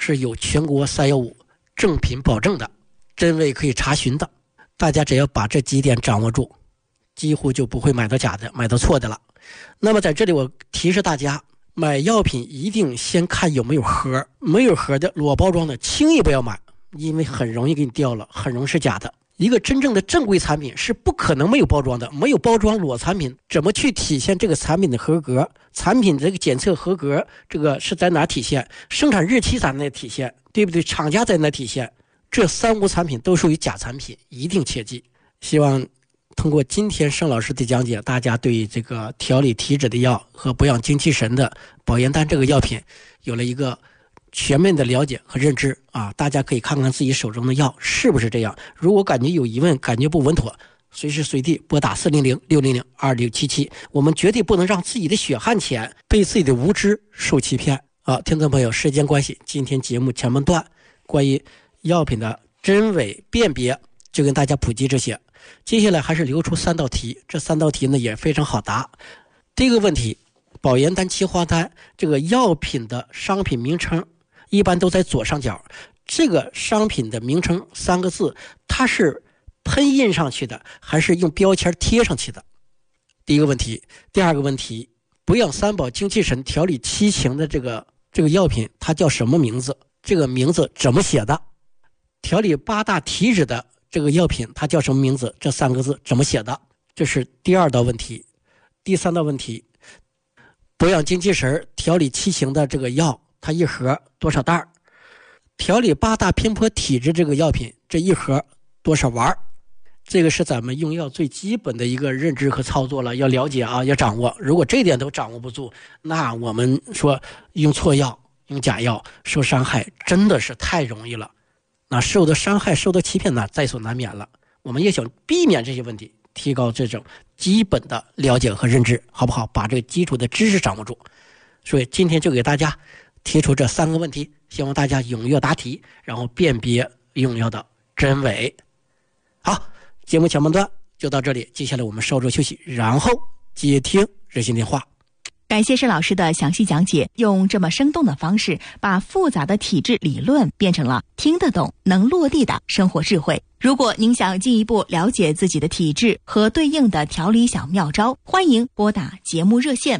是有全国315正品保证的，真伪可以查询的。大家只要把这几点掌握住，几乎就不会买到假的，买到错的了。那么在这里我提示大家，买药品一定先看有没有盒，没有盒的裸包装的轻易不要买，因为很容易给你掉了，很容易是假的。一个真正的正规产品是不可能没有包装的，没有包装裸产品怎么去体现这个产品的合格？产品这个检测合格，这个是在哪体现？生产日期在哪体现？对不对？厂家在哪体现？这3无产品都属于假产品，一定切记。希望通过今天盛老师的讲解，大家对这个调理体质的药和补养精气神的保元丹这个药品有了一个全面的了解和认知啊！大家可以看看自己手中的药是不是这样。如果感觉有疑问，感觉不稳妥，随时随地拨打400-600-2677。我们绝对不能让自己的血汗钱被自己的无知受欺骗啊！听众朋友，时间关系，今天节目前半段关于药品的真伪辨别就跟大家普及这些。接下来还是留出3道题，这3道题呢也非常好答。第一个问题，保元丹、七花丹这个药品的商品名称一般都在左上角，这个商品的名称3个字，它是喷印上去的还是用标签贴上去的？第一个问题。第二个问题，补养3宝、精气神、调理七情的这个药品它叫什么名字？这个名字怎么写的？调理8大体质的这个药品它叫什么名字？这3个字怎么写的？这是第2道问题。第3道问题，补养精气神、调理七情的这个药，它一盒多少袋？调理8大偏颇体质这个药品，这一盒多少丸？这个是咱们用药最基本的一个认知和操作了，要了解啊，要掌握。如果这点都掌握不住，那我们说用错药、用假药受伤害真的是太容易了。那受到伤害、受到欺骗呢，在所难免了。我们也想避免这些问题，提高这种基本的了解和认知，好不好？把这个基础的知识掌握住。所以今天就给大家提出这3个问题，希望大家踊跃答题，然后辨别用药的真伪。好，节目前半段就到这里，接下来我们稍作休息，然后接听热线电话。 感谢盛老师的详细讲解，用这么生动的方式把复杂的体质理论变成了听得懂、能落地的生活智慧。如果您想进一步了解自己的体质和对应的调理小妙招，欢迎拨打节目热线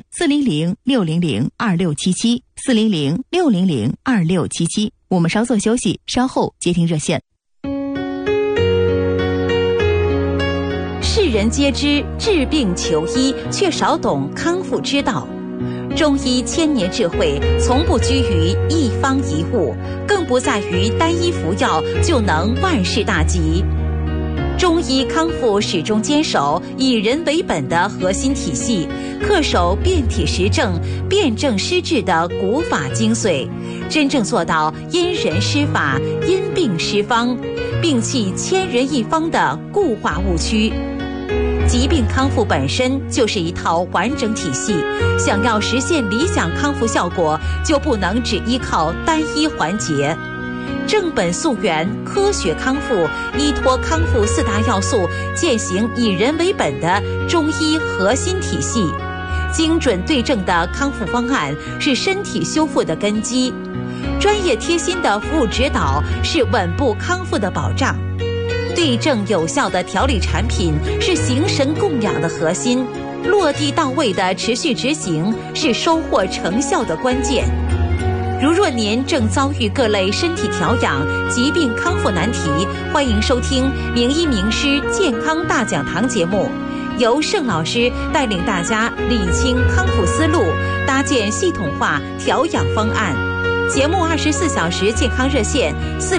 400-600-2677 400-600-2677。我们稍作休息，稍后接听热线。世人皆知治病求医，却少懂康复之道。中医千年智慧，从不拘于一方一物，更不在于单一服药就能万事大吉。中医康复始终坚守以人为本的核心体系，恪守辨体实证、辨证施治的古法精髓，真正做到因人施法、因病施方，摒弃千人一方的固化误区。疾病康复本身就是一套完整体系，想要实现理想康复效果，就不能只依靠单一环节。正本溯源，科学康复，依托康复4大要素，践行以人为本的中医核心体系。精准对症的康复方案是身体修复的根基，专业贴心的服务指导是稳步康复的保障。对症有效的调理产品是形神供养的核心，落地到位的持续执行是收获成效的关键。如若您正遭遇各类身体调养、疾病康复难题，欢迎收听名医名师健康大讲堂节目，由盛老师带领大家理清康复思路，搭建系统化调养方案。节目24小时健康热线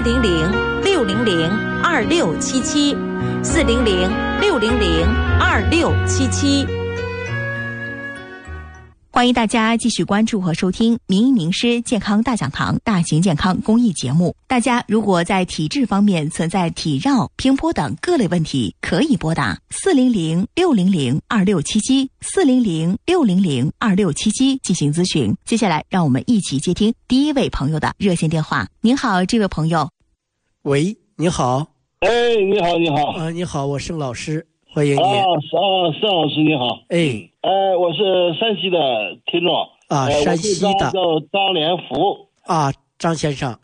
400-600-2677 400-600-2677。欢迎大家继续关注和收听名医名师健康大讲堂大型健康公益节目。大家如果在体质方面存在体绕、偏颇等各类问题，可以拨打400-600-2677 400-600-2677进行咨询。接下来让我们一起接听第一位朋友的热线电话。您好，这位朋友。 喂，你好。 哎，你好，你好。 你好，我盛老师，欢迎你。 盛老师你好。我是山西的听众。 山西的。 叫张连福。 张先生。